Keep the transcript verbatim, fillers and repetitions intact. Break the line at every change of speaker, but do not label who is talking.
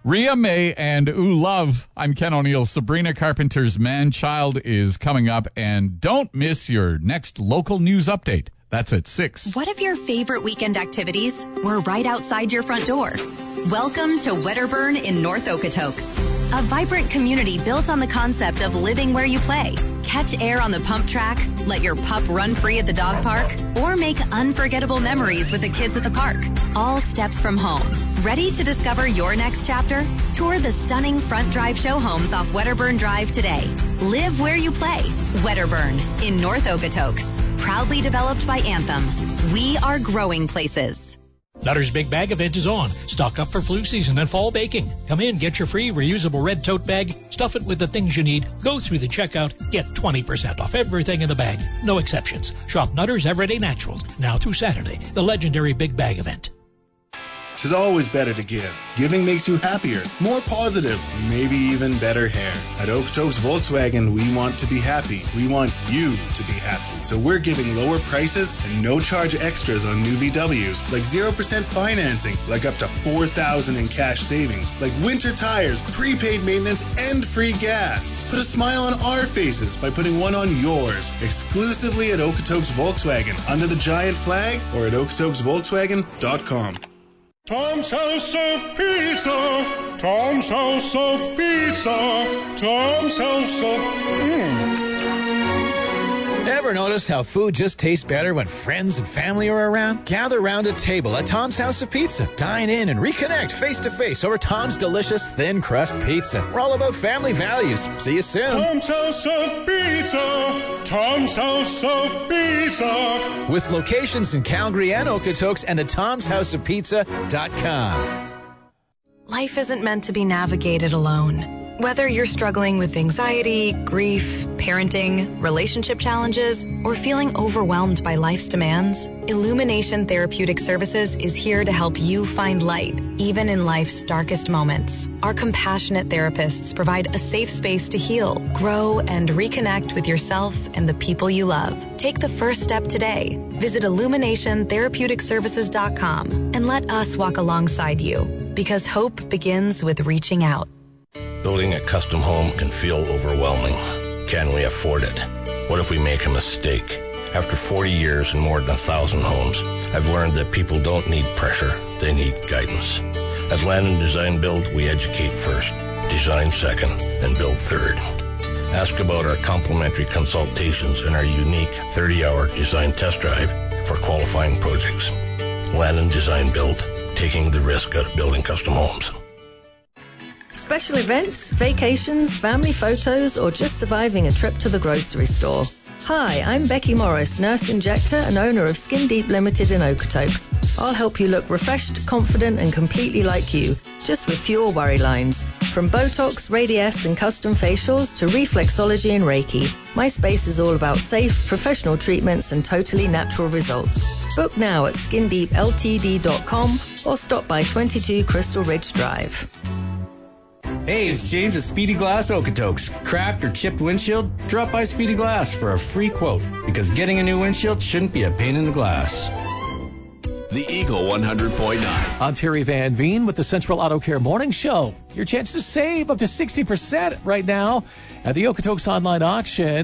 Rhea May and Ooh Love. I'm Ken O'Neill. Sabrina Carpenter's Man-Child is coming up, and don't miss your next local news update. That's at six.
What if your favorite weekend activities were right outside your front door? Welcome to Wedderburn in North Okotoks, a vibrant community built on the concept of living where you play. Catch air on the pump track, let your pup run free at the dog park, or make unforgettable memories with the kids at the park. All steps from home. Ready to discover your next chapter? Tour the stunning front drive show homes off Wedderburn Drive today. Live where you play. Wedderburn in North Okotoks. Proudly developed by Anthem. We are growing places.
Nutter's Big Bag event is on. Stock up for flu season and fall baking. Come in, get your free reusable red tote bag, stuff it with the things you need, go through the checkout, get twenty percent off everything in the bag. No exceptions. Shop Nutter's Everyday Naturals, now through Saturday, the legendary Big Bag event.
It's always better to give. Giving makes you happier, more positive, maybe even better hair. At Okotoks Volkswagen, we want to be happy. We want you to be happy. So we're giving lower prices and no charge extras on new V Ws, like zero percent financing, like up to four thousand dollars in cash savings, like winter tires, prepaid maintenance, and free gas. Put a smile on our faces by putting one on yours, exclusively at Okotoks Volkswagen, under the giant flag, or at okotoks volkswagen dot com.
Tom's House of Pizza, Tom's House of Pizza, Tom's House of... Mmm.
Ever notice how food just tastes better when friends and family are around? Gather around a table at Tom's House of Pizza. Dine in and reconnect face-to-face over Tom's delicious thin crust pizza. We're all about family values. See you soon.
Tom's House of Pizza, Tom's House of Pizza.
With locations in Calgary and Okotoks and at toms house of pizza dot com.
Life isn't meant to be navigated alone. Whether you're struggling with anxiety, grief, parenting, relationship challenges, or feeling overwhelmed by life's demands, Illumination Therapeutic Services is here to help you find light, even in life's darkest moments. Our compassionate therapists provide a safe space to heal, grow, and reconnect with yourself and the people you love. Take the first step today. Visit illumination therapeutic services dot com and let us walk alongside you, because hope begins with reaching out.
Building a custom home can feel overwhelming. Can we afford it? What if we make a mistake? After forty years and more than a thousand homes, I've learned that people don't need pressure, they need guidance. At Land and Design Build, we educate first, design second, and build third. Ask about our complimentary consultations and our unique thirty-hour design test drive for qualifying projects. Land and Design Build, taking the risk out of building custom homes.
Special events, vacations, family photos, or just surviving a trip to the grocery store. Hi, I'm Becky Morris, nurse injector and owner of Skin Deep Limited in Okotoks. I'll help you look refreshed, confident, and completely like you, just with fewer worry lines. From Botox, Radiesse, and custom facials to reflexology and Reiki, my space is all about safe, professional treatments and totally natural results. Book now at skin deep l t d dot com or stop by twenty-two Crystal Ridge Drive.
Hey, it's James at Speedy Glass Okotoks. Cracked or chipped windshield? Drop by Speedy Glass for a free quote, because getting a new windshield shouldn't be a pain in the glass.
The Eagle one hundred point nine.
I'm Terry Van Veen with the Central Auto Care Morning Show. Your chance to save up to sixty percent right now at the Okotoks Online Auction.